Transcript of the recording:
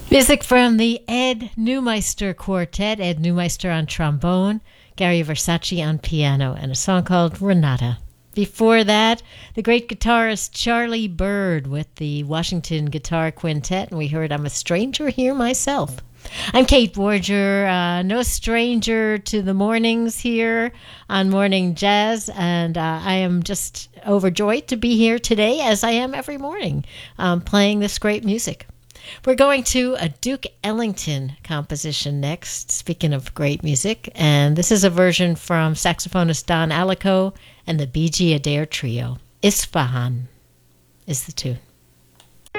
Music from the Ed Neumeister Quartet, Ed Neumeister on trombone, Gary Versace on piano, and a song called Renata. Before that, the great guitarist Charlie Byrd with the Washington Guitar Quintet, and we heard I'm a Stranger Here Myself. I'm Kate Borger, no stranger to the mornings here on Morning Jazz, and I am just overjoyed to be here today, as I am every morning, playing this great music. We're going to a Duke Ellington composition next, speaking of great music, and this is a version from saxophonist Don Alico and the B.G. Adair Trio. Isfahan is the tune.